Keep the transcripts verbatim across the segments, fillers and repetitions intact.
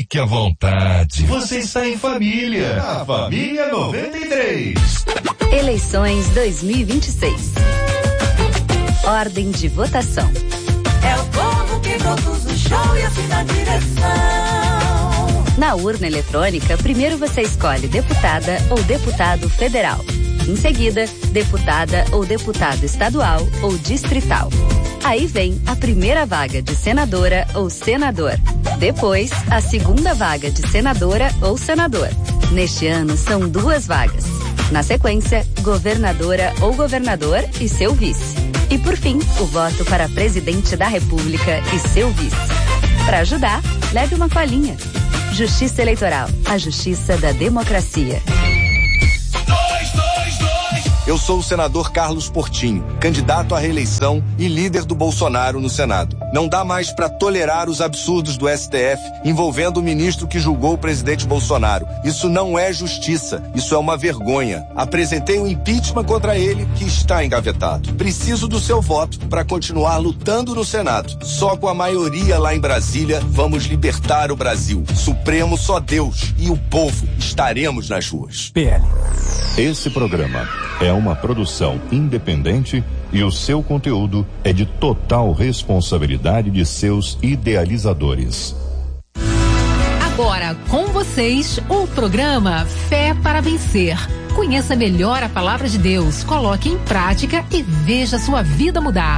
Fique à vontade. Você está em família. A Família noventa e três. Eleições dois mil e vinte e seis. Ordem de votação. É o povo que produz o show e assim na direção. Na urna eletrônica, primeiro você escolhe deputada ou deputado federal. Em seguida, deputada ou deputado estadual ou distrital. Aí vem a primeira vaga de senadora ou senador. Depois, a segunda vaga de senadora ou senador. Neste ano, são duas vagas. Na sequência, governadora ou governador e seu vice. E por fim, o voto para presidente da República e seu vice. Para ajudar, leve uma colinha. Justiça Eleitoral, a justiça da democracia. Eu sou o senador Carlos Portinho, candidato à reeleição e líder do Bolsonaro no Senado. Não dá mais para tolerar os absurdos do S T F envolvendo o ministro que julgou o presidente Bolsonaro. Isso não é justiça, isso é uma vergonha. Apresentei um impeachment contra ele que está engavetado. Preciso do seu voto para continuar lutando no Senado. Só com a maioria lá em Brasília vamos libertar o Brasil. Supremo só Deus e o povo estaremos nas ruas. P L. Esse programa é uma produção independente e o seu conteúdo é de total responsabilidade de seus idealizadores. Agora com vocês o programa Fé para Vencer. Conheça melhor a palavra de Deus, coloque em prática e veja sua vida mudar.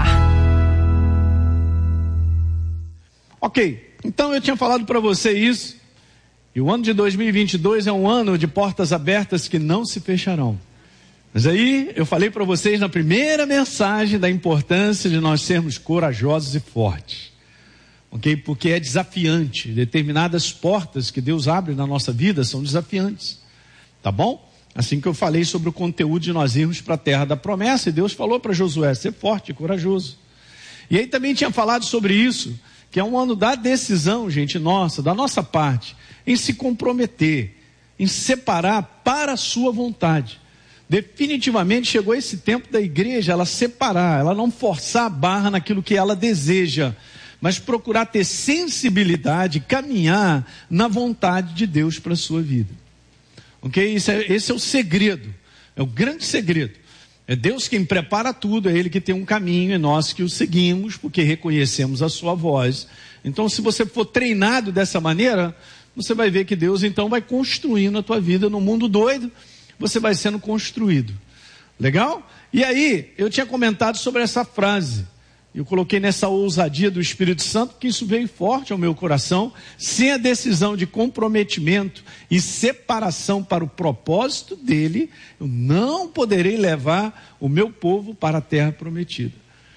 Ok, então eu tinha falado para você isso. E o ano de dois mil e vinte e dois é um ano de portas abertas que não se fecharão. Mas aí eu falei para vocês na primeira mensagem da importância de nós sermos corajosos e fortes. Ok? Porque é desafiante. Determinadas portas que Deus abre na nossa vida são desafiantes. Tá bom? Assim que eu falei sobre o conteúdo de nós irmos para a terra da promessa. E Deus falou para Josué, ser forte e corajoso. E aí também tinha falado sobre isso, que é um ano da decisão, gente, nossa, da nossa parte, em se comprometer, em separar para a sua vontade. Definitivamente chegou esse tempo da igreja, ela separar, ela não forçar a barra naquilo que ela deseja, mas procurar ter sensibilidade, caminhar na vontade de Deus para a sua vida. Ok? Esse é, esse é o segredo, é o grande segredo. É Deus quem prepara tudo, é Ele que tem um caminho, é nós que o seguimos, porque reconhecemos a sua voz. Então, se você for treinado dessa maneira, você vai ver que Deus então vai construindo a tua vida no mundo doido, você vai sendo construído. Legal? E aí, eu tinha comentado sobre essa frase, eu coloquei nessa ousadia do Espírito Santo, que isso veio forte ao meu coração, sem a decisão de comprometimento e separação para o propósito dele, eu não poderei levar o meu povo para a terra prometida.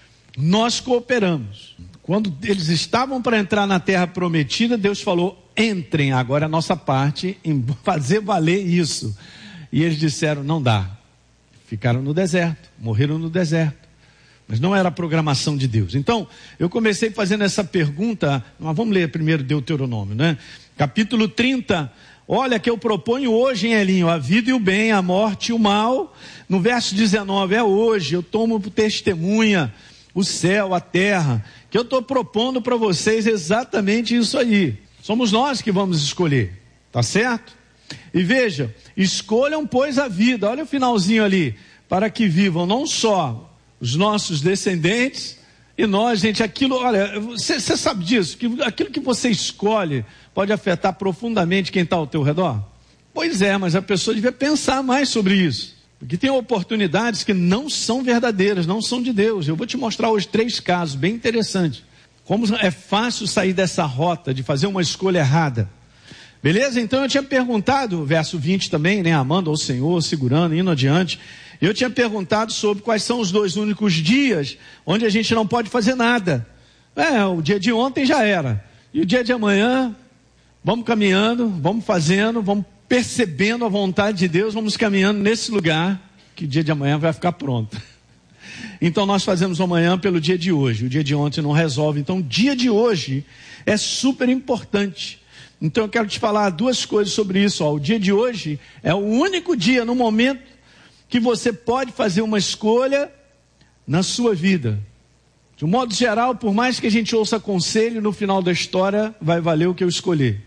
Nós cooperamos. Quando eles estavam para entrar na terra prometida, Deus falou, entrem agora a nossa parte em fazer valer isso. E eles disseram, não dá. Ficaram no deserto, morreram no deserto. Mas não era a programação de Deus. Então, eu comecei fazendo essa pergunta, mas vamos ler primeiro Deuteronômio, né? Capítulo trinta, olha que eu proponho hoje, hein, Elinho, a vida e o bem, a morte e o mal. No verso dezenove, é hoje, eu tomo por testemunha o céu, a terra, que eu estou propondo para vocês exatamente isso aí. Somos nós que vamos escolher, tá certo? E veja, escolham pois a vida, olha o finalzinho ali, para que vivam não só os nossos descendentes e nós, gente, aquilo, olha, você sabe disso, que aquilo que você escolhe pode afetar profundamente quem está ao teu redor? Pois é, mas a pessoa devia pensar mais sobre isso, porque tem oportunidades que não são verdadeiras, não são de Deus. Eu vou te mostrar hoje três casos bem interessantes, como é fácil sair dessa rota de fazer uma escolha errada. Beleza? Então eu tinha perguntado, verso vinte também, né, amando ao Senhor, segurando, indo adiante. Eu tinha perguntado sobre quais são os dois únicos dias onde a gente não pode fazer nada. É, o dia de ontem já era. E o dia de amanhã, vamos caminhando, vamos fazendo, vamos percebendo a vontade de Deus, vamos caminhando nesse lugar, que o dia de amanhã vai ficar pronto. Então nós fazemos amanhã pelo dia de hoje. O dia de ontem não resolve. Então o dia de hoje é super importante. Então eu quero te falar duas coisas sobre isso. Ó. O dia de hoje é o único dia no momento que você pode fazer uma escolha na sua vida. De um modo geral, por mais que a gente ouça conselho, no final da história vai valer o que eu escolher.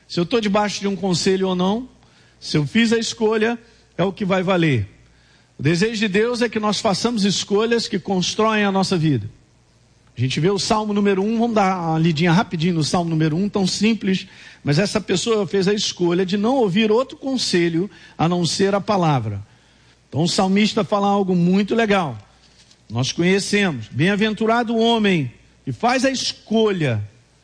Se eu estou debaixo de um conselho ou não, se eu fiz a escolha, é o que vai valer. O desejo de Deus é que nós façamos escolhas que constroem a nossa vida. A gente vê o Salmo número um, vamos dar uma lidinha rapidinho no Salmo número um, tão simples, mas essa pessoa fez a escolha de não ouvir outro conselho a não ser a palavra. Então o salmista fala algo muito legal. Nós conhecemos, bem-aventurado o homem que faz a escolha,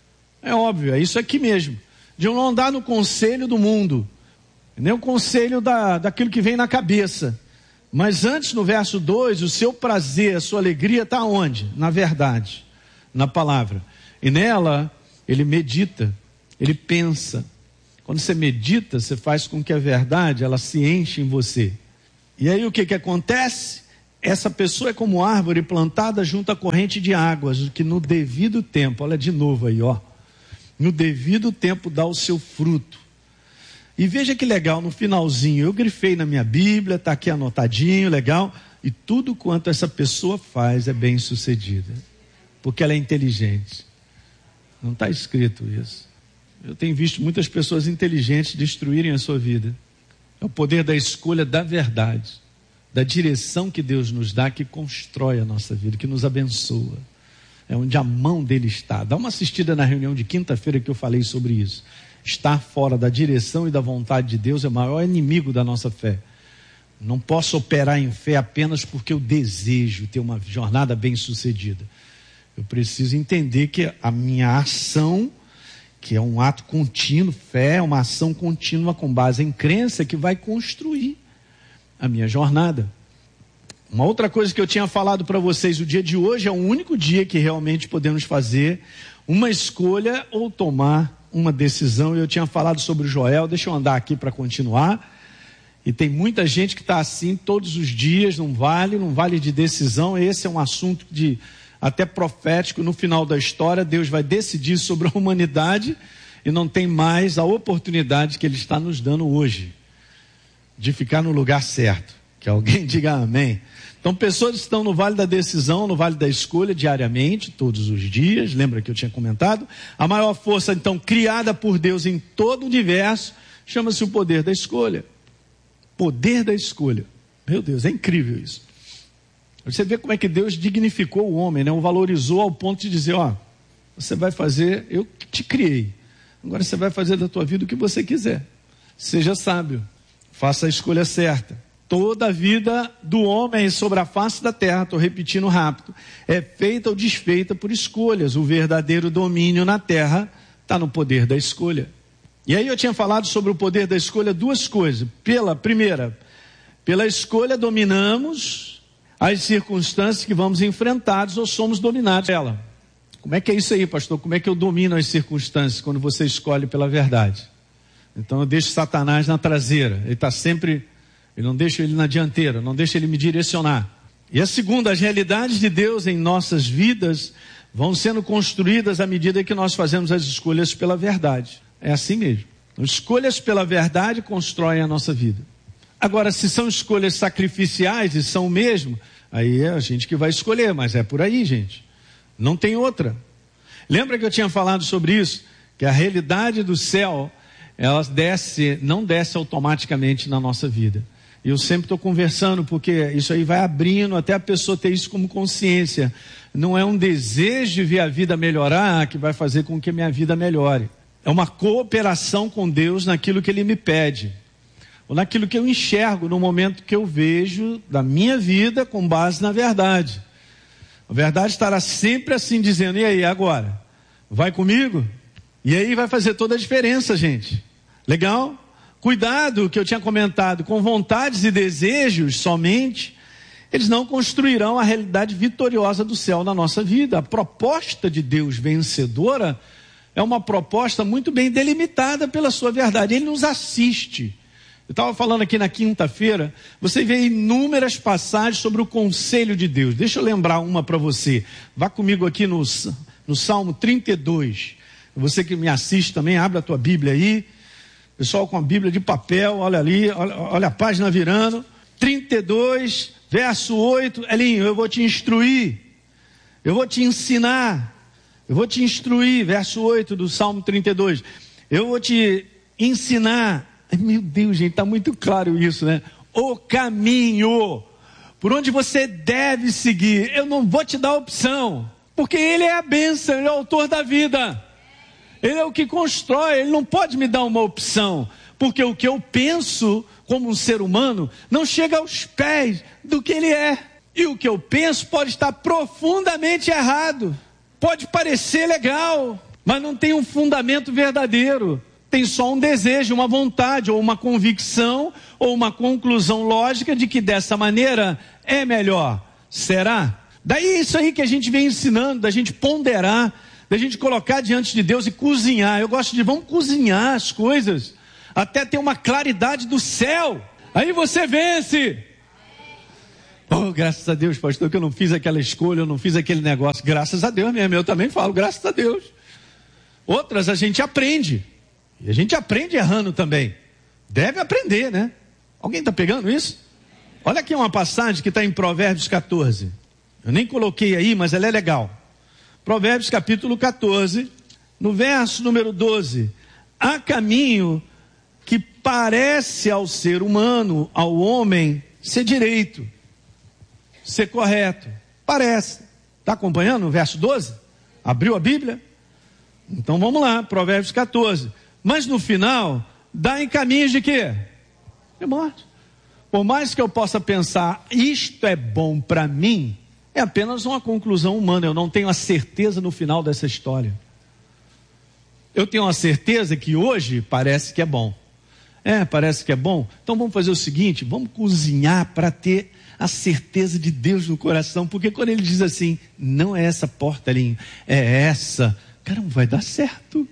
é óbvio, é isso aqui mesmo, de não andar no conselho do mundo, nem o conselho da, daquilo que vem na cabeça. Mas antes, no verso dois, o seu prazer, a sua alegria está onde? Na verdade, na palavra. E nela, ele medita, ele pensa. Quando você medita, você faz com que a verdade, ela se enche em você. E aí o que que acontece? Essa pessoa é como árvore plantada junto à corrente de águas, que no devido tempo, olha de novo aí, ó. No devido tempo dá o seu fruto. E veja que legal, no finalzinho, eu grifei na minha Bíblia, está aqui anotadinho, legal. E tudo quanto essa pessoa faz é bem sucedida. Porque ela é inteligente. Não está escrito isso. Eu tenho visto muitas pessoas inteligentes destruírem a sua vida. É o poder da escolha da verdade, da direção que Deus nos dá, que constrói a nossa vida, que nos abençoa. É onde a mão dele está. Dá uma assistida na reunião de quinta-feira que eu falei sobre isso. Estar fora da direção e da vontade de Deus é o maior inimigo da nossa fé. Não posso operar em fé apenas porque eu desejo ter uma jornada bem sucedida. Eu preciso entender que a minha ação, que é um ato contínuo, fé é uma ação contínua com base em crença, que vai construir a minha jornada. Uma outra coisa que eu tinha falado para vocês, o dia de hoje é o único dia que realmente podemos fazer uma escolha ou tomar uma decisão. E eu tinha falado sobre o Joel, deixa eu andar aqui para continuar. E tem muita gente que está assim todos os dias, num vale, num vale de decisão. Esse é um assunto de até profético. No final da história, Deus vai decidir sobre a humanidade e não tem mais a oportunidade que Ele está nos dando hoje de ficar no lugar certo. Que alguém diga amém. Então, pessoas estão no vale da decisão, no vale da escolha, diariamente, todos os dias. Lembra que eu tinha comentado? A maior força, então, criada por Deus em todo o universo, chama-se o poder da escolha. Poder da escolha. Meu Deus, é incrível isso. Você vê como é que Deus dignificou o homem, né? O valorizou ao ponto de dizer, ó, você vai fazer, eu te criei. Agora você vai fazer da tua vida o que você quiser. Seja sábio. Faça a escolha certa. Toda a vida do homem sobre a face da terra, estou repetindo rápido, é feita ou desfeita por escolhas. O verdadeiro domínio na terra está no poder da escolha. E aí eu tinha falado sobre o poder da escolha duas coisas. Pela primeira, pela escolha dominamos as circunstâncias que vamos enfrentados ou somos dominados por ela. Como é que é isso aí, pastor? Como é que eu domino as circunstâncias quando você escolhe pela verdade? Então eu deixo Satanás na traseira, ele está sempre... Eu não deixo ele na dianteira, não deixo ele me direcionar. E a segunda, as realidades de Deus em nossas vidas vão sendo construídas à medida que nós fazemos as escolhas pela verdade. É assim mesmo. Escolhas pela verdade constroem a nossa vida. Agora, se são escolhas sacrificiais e são o mesmo, aí é a gente que vai escolher, mas é por aí, gente. Não tem outra. Lembra que eu tinha falado sobre isso? Que a realidade do céu, ela desce, não desce automaticamente na nossa vida. E eu sempre estou conversando, porque isso aí vai abrindo até a pessoa ter isso como consciência. Não é um desejo de ver a vida melhorar que vai fazer com que a minha vida melhore. É uma cooperação com Deus naquilo que Ele me pede. Ou naquilo que eu enxergo no momento que eu vejo da minha vida com base na verdade. A verdade estará sempre assim dizendo, e aí, agora? Vai comigo? E aí vai fazer toda a diferença, gente. Legal? Cuidado, que eu tinha comentado, com vontades e desejos somente, eles não construirão a realidade vitoriosa do céu na nossa vida. A proposta de Deus vencedora é uma proposta muito bem delimitada pela sua verdade. Ele nos assiste. Eu estava falando aqui na quinta-feira, você vê inúmeras passagens sobre o conselho de Deus. Deixa eu lembrar uma para você. Vá comigo aqui no, no Salmo trinta e dois. Você que me assiste também, abre a tua Bíblia aí. Pessoal com a Bíblia de papel, olha ali, olha, olha a página virando. trinta e dois, verso oito. Elinho, eu vou te instruir. Eu vou te ensinar. Eu vou te instruir. Verso oito do Salmo trinta e dois. Eu vou te ensinar. Meu Deus, gente, está muito claro isso, né? O caminho por onde você deve seguir. Eu não vou te dar opção, porque Ele é a bênção, Ele é o autor da vida. Ele é o que constrói, Ele não pode me dar uma opção, porque o que eu penso como um ser humano não chega aos pés do que Ele é. E o que eu penso pode estar profundamente errado, pode parecer legal, mas não tem um fundamento verdadeiro. Tem só um desejo, uma vontade, ou uma convicção, ou uma conclusão lógica de que dessa maneira é melhor. Será? Daí é isso aí que a gente vem ensinando, da gente ponderar, da gente colocar diante de Deus e cozinhar. Eu gosto de, vamos cozinhar as coisas, até ter uma claridade do céu. Aí você vence. Oh, graças a Deus, pastor, que eu não fiz aquela escolha, eu não fiz aquele negócio. Graças a Deus mesmo, eu também falo, graças a Deus. Outras a gente aprende. E a gente aprende errando também. Deve aprender, né? Alguém está pegando isso? Olha aqui uma passagem que está em Provérbios catorze. Eu nem coloquei aí, mas ela é legal. Provérbios capítulo catorze, no verso número doze. Há caminho que parece ao ser humano, ao homem, ser direito, ser correto. Parece. Está acompanhando o verso doze? Abriu a Bíblia? Então vamos lá, Provérbios catorze. Mas no final, dá em caminhos de quê? De morte. Por mais que eu possa pensar, isto é bom para mim, é apenas uma conclusão humana. Eu não tenho a certeza no final dessa história. Eu tenho a certeza que hoje parece que é bom. É, parece que é bom. Então vamos fazer o seguinte, vamos cozinhar para ter a certeza de Deus no coração. Porque quando Ele diz assim, não é essa porta ali, é essa. Cara, não vai dar certo.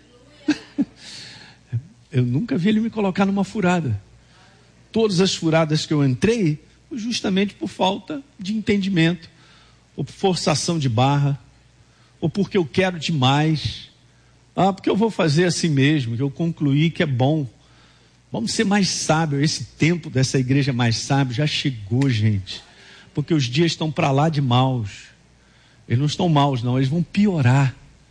Eu nunca vi Ele me colocar numa furada. Todas as furadas que eu entrei, justamente por falta de entendimento, ou por forçação de barra, ou porque eu quero demais, ah, porque eu vou fazer assim mesmo, que eu concluí que é bom. Vamos ser mais sábios. Esse tempo dessa igreja mais sábio já chegou, gente, porque os dias estão para lá de maus. Eles não estão maus, não, eles vão piorar.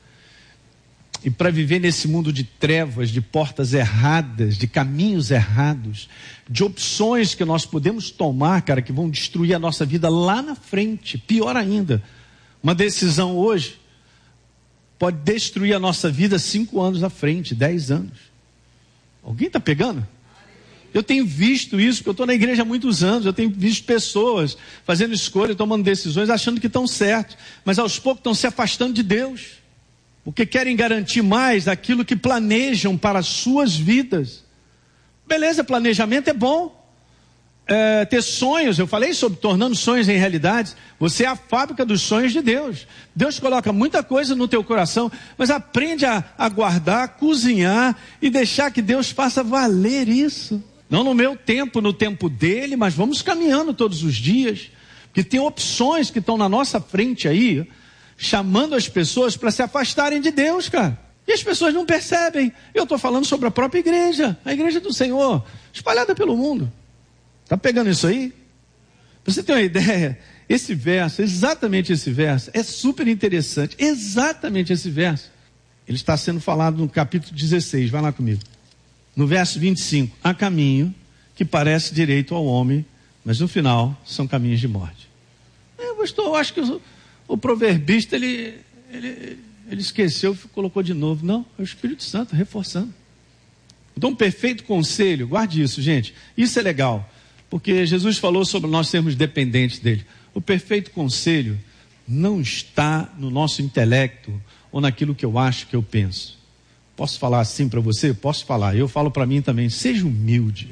E para viver nesse mundo de trevas, de portas erradas, de caminhos errados, de opções que nós podemos tomar, cara, que vão destruir a nossa vida lá na frente. Pior ainda, uma decisão hoje pode destruir a nossa vida cinco anos à frente, dez anos. Alguém está pegando? Eu tenho visto isso, porque eu estou na igreja há muitos anos, eu tenho visto pessoas fazendo escolha, tomando decisões, achando que estão certos, mas aos poucos estão se afastando de Deus. Porque querem garantir mais aquilo que planejam para as suas vidas. Beleza, planejamento é bom. É, ter sonhos, eu falei sobre tornando sonhos em realidades. Você é a fábrica dos sonhos de Deus. Deus coloca muita coisa no teu coração, mas aprende a, a guardar, a cozinhar e deixar que Deus faça valer isso. Não no meu tempo, no tempo dele, mas vamos caminhando todos os dias. Porque tem opções que estão na nossa frente aí, chamando as pessoas para se afastarem de Deus, cara. E as pessoas não percebem. Eu estou falando sobre a própria igreja, a igreja do Senhor, espalhada pelo mundo. Está pegando isso aí? Pra você ter uma ideia, esse verso, exatamente esse verso, é super interessante. Exatamente esse verso. Ele está sendo falado no capítulo dezesseis, vai lá comigo. No verso vinte e cinco, há caminho que parece direito ao homem, mas no final são caminhos de morte. É, pastor, eu acho que eu... O proverbista, ele, ele, ele esqueceu e colocou de novo. Não, é o Espírito Santo reforçando. Então, um perfeito conselho, guarde isso, gente. Isso é legal, porque Jesus falou sobre nós sermos dependentes dele. O perfeito conselho não está no nosso intelecto ou naquilo que eu acho que eu penso. Posso falar assim para você? Posso falar. Eu falo para mim também. Seja humilde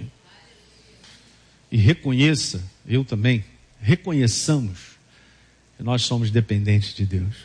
e reconheça, eu também, reconheçamos nós somos dependentes de Deus.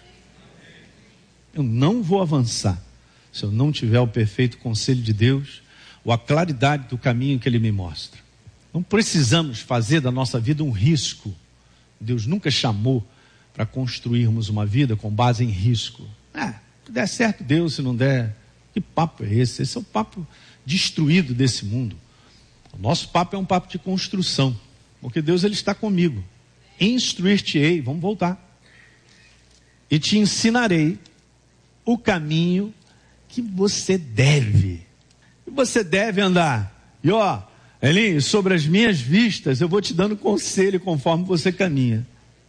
Eu não vou avançar se eu não tiver o perfeito conselho de Deus ou a claridade do caminho que Ele me mostra. Não precisamos fazer da nossa vida um risco. Deus nunca chamou para construirmos uma vida com base em risco. Ah, se der certo Deus, se não der, que papo é esse? Esse é o papo destruído desse mundo. O nosso papo é um papo de construção, porque Deus, Ele está comigo. Instruir-te-ei, vamos voltar, e te ensinarei o caminho que você deve você deve andar. E ó, Elinho, sobre as minhas vistas, eu vou te dando conselho conforme você caminha.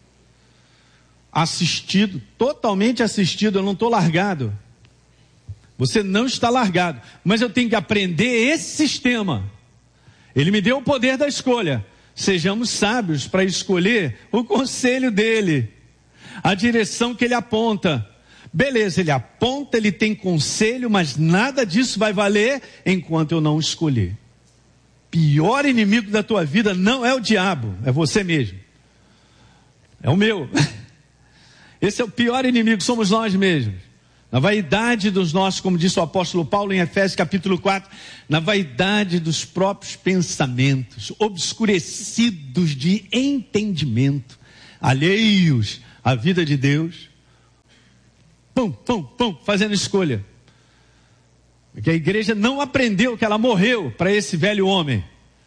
Assistido, totalmente assistido, eu não estou largado. Você não está largado, mas eu tenho que aprender esse sistema. Ele me deu o poder da escolha. Sejamos sábios para escolher o conselho dele, a direção que ele aponta. Beleza, ele aponta, ele tem conselho, mas nada disso vai valer enquanto eu não escolher. Pior inimigo da tua vida não é o diabo, é você mesmo. É o meu. Esse é o pior inimigo, somos nós mesmos. Na vaidade dos nossos, como disse o apóstolo Paulo em Efésios capítulo quatro, na vaidade dos próprios pensamentos, obscurecidos de entendimento, alheios à vida de Deus, pum, pum, pum, fazendo escolha. Porque a igreja não aprendeu que ela morreu para esse velho homem.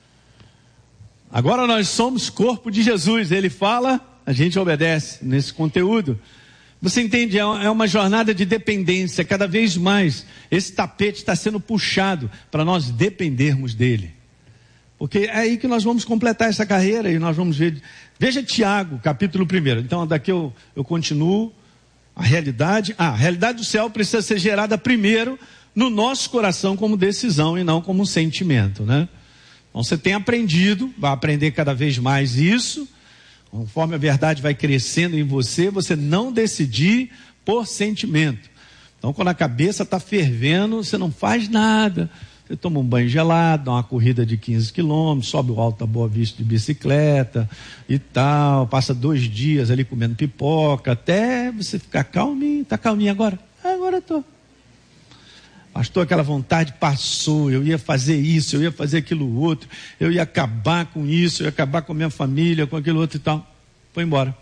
Agora nós somos corpo de Jesus, ele fala, a gente obedece nesse conteúdo. Você entende, é uma jornada de dependência, cada vez mais esse tapete está sendo puxado para nós dependermos dele. Porque é aí que nós vamos completar essa carreira e nós vamos ver. Veja Tiago, capítulo primeiro. Então daqui eu, eu continuo. A realidade, ah, a realidade do céu precisa ser gerada primeiro no nosso coração como decisão e não como um sentimento, né? Então você tem aprendido, vai aprender cada vez mais isso. Conforme a verdade vai crescendo em você, você não decidir por sentimento. Então, quando a cabeça está fervendo, você não faz nada. Você toma um banho gelado, dá uma corrida de quinze quilômetros, sobe o Alto da Boa Vista de bicicleta e tal, passa dois dias ali comendo pipoca, até você ficar calminho. Está calminho agora? Agora estou. Pastor, aquela vontade passou, eu ia fazer isso, eu ia fazer aquilo outro, eu ia acabar com isso, eu ia acabar com a minha família, com aquilo outro e tal. Foi embora.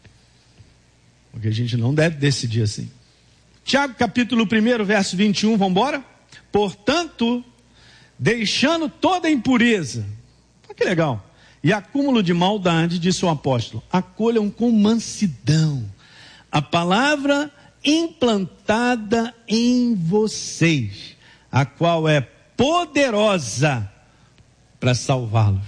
Porque a gente não deve decidir assim. Tiago capítulo um, verso vinte e um, vamos embora? Portanto, deixando toda a impureza, olha que legal, e acúmulo de maldade, disse o apóstolo, acolham com mansidão a palavra implantada em vocês, a qual é poderosa para salvá-los.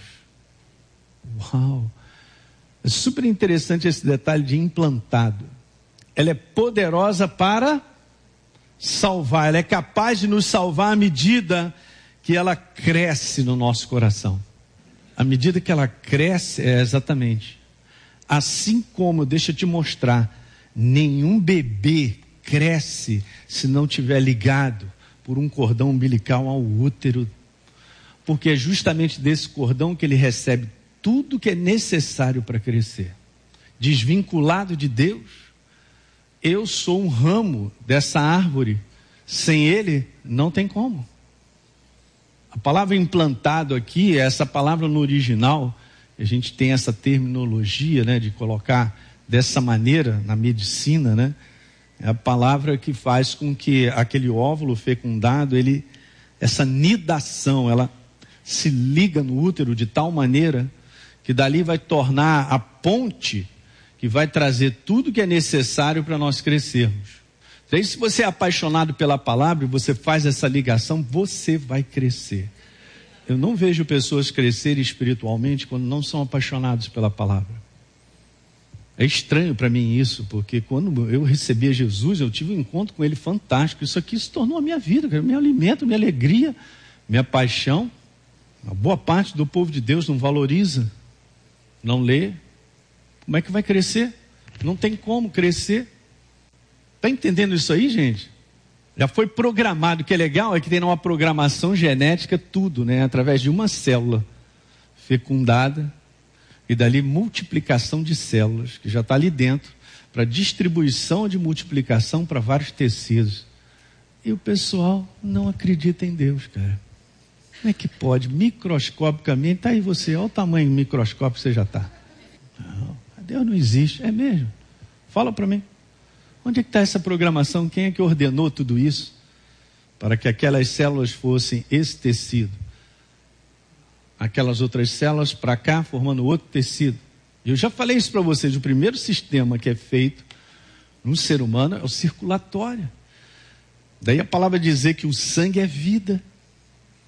Uau! É super interessante esse detalhe de implantado. Ela é poderosa para salvar, ela é capaz de nos salvar à medida que ela cresce no nosso coração. À medida que ela cresce, é exatamente. Assim como, deixa eu te mostrar, nenhum bebê cresce se não tiver ligado por um cordão umbilical ao útero, porque é justamente desse cordão que ele recebe tudo que é necessário para crescer. Desvinculado de Deus, eu sou um ramo dessa árvore, sem ele não tem como. A palavra implantado aqui, essa palavra no original, a gente tem essa terminologia, né, de colocar dessa maneira na medicina, né? É a palavra que faz com que aquele óvulo fecundado, ele, essa nidação, ela se liga no útero de tal maneira que dali vai tornar a ponte que vai trazer tudo que é necessário para nós crescermos. Daí, se você é apaixonado pela palavra e você faz essa ligação, você vai crescer. Eu não vejo pessoas crescerem espiritualmente quando não são apaixonados pela palavra. É estranho para mim isso, porque quando eu recebi Jesus, eu tive um encontro com ele fantástico. Isso aqui se tornou a minha vida, meu alimento, minha alegria, minha paixão. Uma boa parte do povo de Deus não valoriza, não lê. Como é que vai crescer? Não tem como crescer. Está entendendo isso aí, gente? Já foi programado. O que é legal é que tem uma programação genética tudo, né? Através de uma célula fecundada. E dali multiplicação de células, que já está ali dentro, para distribuição de multiplicação para vários tecidos. E o pessoal não acredita em Deus, cara. Como é que pode? Microscopicamente, está aí você, olha o tamanho microscópico que você já está. Não, Deus não existe, é mesmo. Fala para mim. Onde é que está essa programação? Quem é que ordenou tudo isso? Para que aquelas células fossem esse tecido. Aquelas outras células para cá, formando outro tecido. E eu já falei isso para vocês, o primeiro sistema que é feito no ser humano é o circulatório. Daí a palavra dizer que o sangue é vida.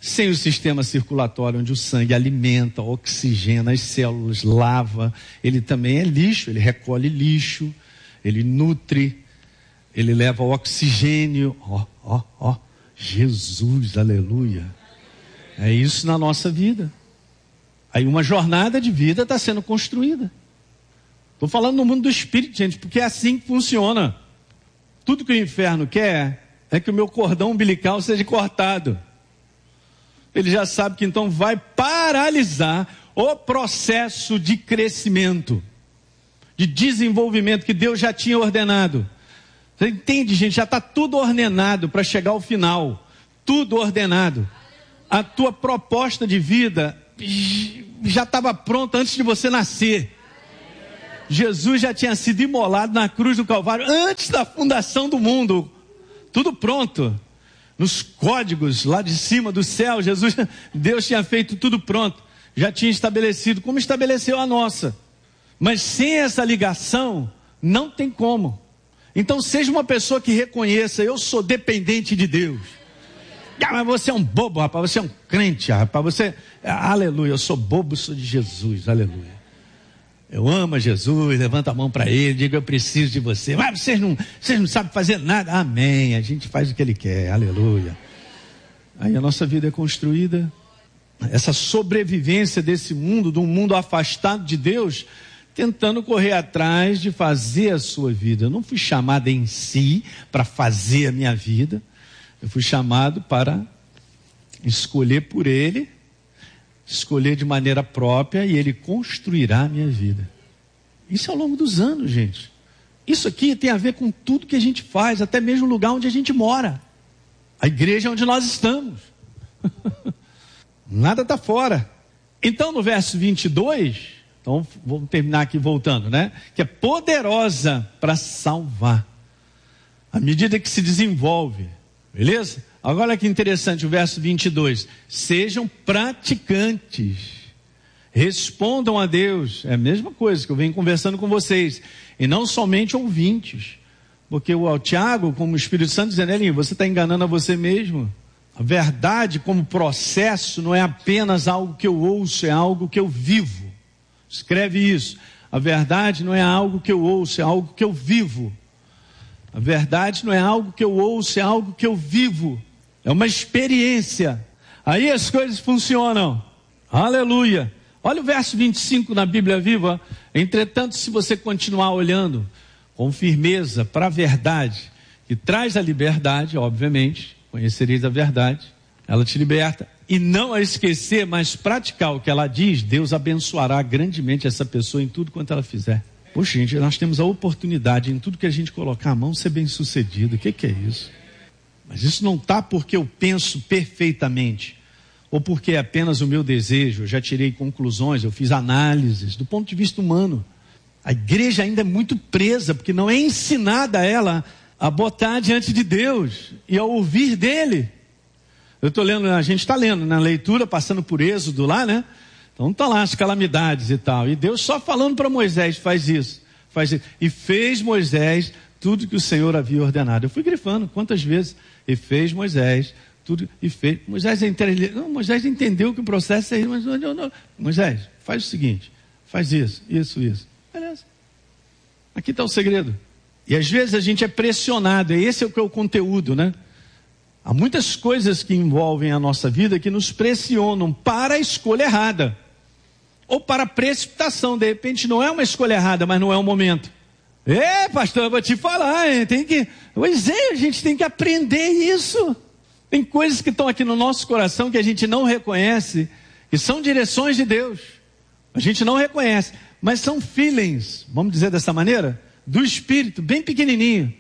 sem o sistema circulatório, onde o sangue alimenta, oxigena as células, lava. Ele também é lixo, ele recolhe lixo, ele nutre, ele leva oxigênio. Ó, ó, ó, Jesus, aleluia. É isso na nossa vida. Aí uma jornada de vida está sendo construída. Estou falando no mundo do espírito, gente, porque é assim que funciona. Tudo que o inferno quer é que o meu cordão umbilical seja cortado. Ele já sabe que então vai paralisar o processo de crescimento, de desenvolvimento que Deus já tinha ordenado. Você entende, gente? Já está tudo ordenado para chegar ao final. Tudo ordenado. A tua proposta de vida já estava pronta antes de você nascer. Jesus já tinha sido imolado na cruz do Calvário antes da fundação do mundo. Tudo pronto. Nos códigos lá de cima do céu, Jesus, Deus tinha feito tudo pronto. Já tinha estabelecido, como estabeleceu a nossa. Mas sem essa ligação, não tem como. Então seja uma pessoa que reconheça, eu sou dependente de Deus. Ah, mas você é um bobo, rapaz, você é um crente, rapaz, você... Aleluia, eu sou bobo, sou de Jesus, aleluia. Eu amo a Jesus, levanta a mão para ele, diga eu preciso de você. Mas vocês não, vocês não sabem fazer nada. Amém, a gente faz o que ele quer, aleluia. Aí a nossa vida é construída, essa sobrevivência desse mundo, de um mundo afastado de Deus, tentando correr atrás de fazer a sua vida. Eu não fui chamado em si para fazer a minha vida, eu fui chamado para escolher por ele, escolher de maneira própria e ele construirá a minha vida. Isso ao longo dos anos, gente. Isso aqui tem a ver com tudo que a gente faz, até mesmo o lugar onde a gente mora. A igreja é onde nós estamos. Nada está fora. Então no verso vinte e dois, então vamos terminar aqui voltando, né? Que é poderosa para salvar. À medida que se desenvolve, beleza? Agora olha que interessante o verso vinte e dois. Sejam praticantes. Respondam a Deus. É a mesma coisa que eu venho conversando com vocês. E não somente ouvintes. Porque o Tiago, como o Espírito Santo, dizendo, Elinho, você está enganando a você mesmo. A verdade como processo não é apenas algo que eu ouço, é algo que eu vivo. Escreve isso. A verdade não é algo que eu ouço, é algo que eu vivo. A verdade não é algo que eu ouço, é algo que eu vivo. É uma experiência. Aí as coisas funcionam. Aleluia. Olha o verso vinte e cinco na Bíblia Viva. Entretanto, se você continuar olhando com firmeza para a verdade, que traz a liberdade, obviamente, conhecereis a verdade, ela te liberta. E não a esquecer, mas praticar o que ela diz, Deus abençoará grandemente essa pessoa em tudo quanto ela fizer. Poxa, gente, nós temos a oportunidade em tudo que a gente colocar a mão ser bem sucedido. O que, que é isso? Mas isso não está porque eu penso perfeitamente, ou porque é apenas o meu desejo. Eu já tirei conclusões, eu fiz análises do ponto de vista humano. A igreja ainda é muito presa, porque não é ensinada a ela a botar diante de Deus e a ouvir dele. Eu estou lendo, a gente está lendo na leitura, passando por Êxodo lá, né? Então estão lá as calamidades e tal. E Deus só falando para Moisés, faz isso, faz isso. E fez Moisés tudo que o Senhor havia ordenado. Eu fui grifando quantas vezes. E fez Moisés tudo, e fez. Moisés, entendeu, não, Moisés entendeu que o processo é isso, mas não, não. Moisés, faz o seguinte, faz isso, isso, isso. Beleza. Aqui está o segredo. E às vezes a gente é pressionado, e esse é o que é o conteúdo, né? Há muitas coisas que envolvem a nossa vida que nos pressionam para a escolha errada. Ou para a precipitação. De repente não é uma escolha errada, mas não é o momento. É, pastor, eu vou te falar, hein? Tem que... Pois é, a gente tem que aprender isso. Tem coisas que estão aqui no nosso coração que a gente não reconhece, que são direções de Deus. A gente não reconhece, mas são feelings, vamos dizer dessa maneira, do Espírito, bem pequenininho.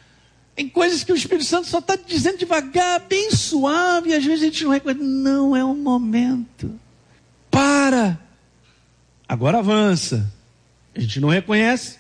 Tem coisas que o Espírito Santo só está dizendo devagar, bem suave, e às vezes a gente não reconhece. Não é o momento. Para. Agora avança. A gente não reconhece.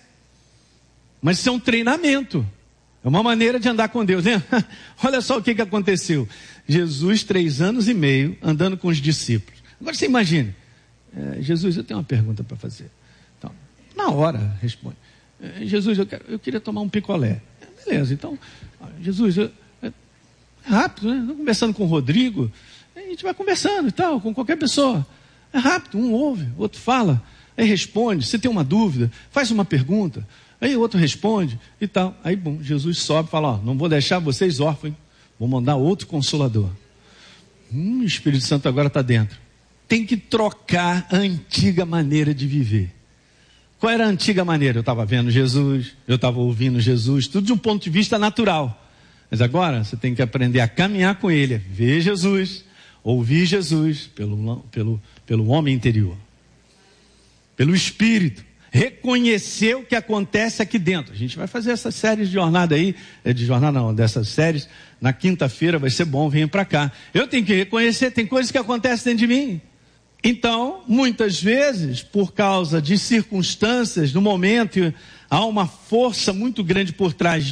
Mas isso é um treinamento. É uma maneira de andar com Deus, né? Olha só o que, que aconteceu. Jesus, três anos e meio, andando com os discípulos. Agora você imagine. É, Jesus, eu tenho uma pergunta para fazer. Então, na hora, responde. É, Jesus, eu, quero, eu queria tomar um picolé. Beleza, então, Jesus, eu, é rápido, né? Estou conversando com o Rodrigo, A gente vai conversando e tal, com qualquer pessoa. É rápido, um ouve, o outro fala, aí responde. Se tem uma dúvida, faz uma pergunta, aí o outro responde e tal. Aí, bom, Jesus sobe e fala, ó, não vou deixar vocês órfãos, vou mandar outro consolador. Hum, o Espírito Santo agora está dentro. Tem que trocar a antiga maneira de viver. Qual era a antiga maneira? Eu estava vendo Jesus, eu estava ouvindo Jesus, tudo de um ponto de vista natural. Mas agora você tem que aprender a caminhar com Ele, ver Jesus, ouvir Jesus pelo, pelo, pelo homem interior, pelo Espírito, reconhecer o que acontece aqui dentro. A gente vai fazer essas séries de jornada aí, de jornada não, dessas séries, na quinta-feira vai ser bom, venha para cá. Eu tenho que reconhecer, tem coisas que acontecem dentro de mim. Então, muitas vezes, por causa de circunstâncias, no momento, há uma força muito grande por trás